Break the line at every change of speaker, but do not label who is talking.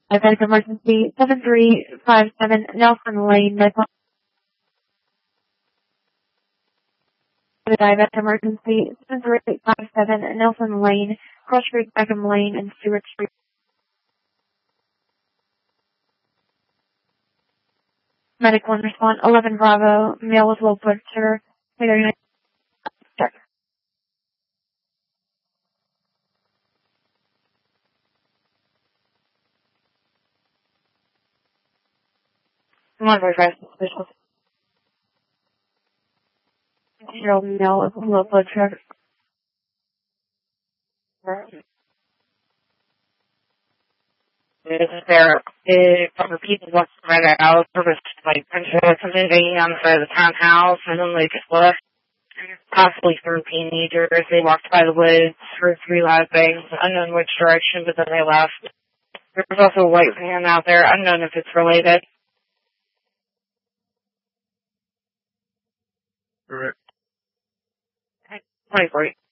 Event emergency 7357 Nelson Lane, Midland. Event emergency 7357 Nelson Lane, Cross Creek, Beckham Lane, and Stewart Street. Medic 1 respond 11 Bravo, male with low blood sugar. Check. 145 suspicious. 20-year-old male with low blood sugar.
Is there a couple of people walking right out, sort of like community on the side of the townhouse, and then they just left, possibly 3 teenagers. They walked by the woods, heard 3 loud bangs, unknown which direction, but then they left. There's also a white van out there, unknown if it's related.
Correct.
24.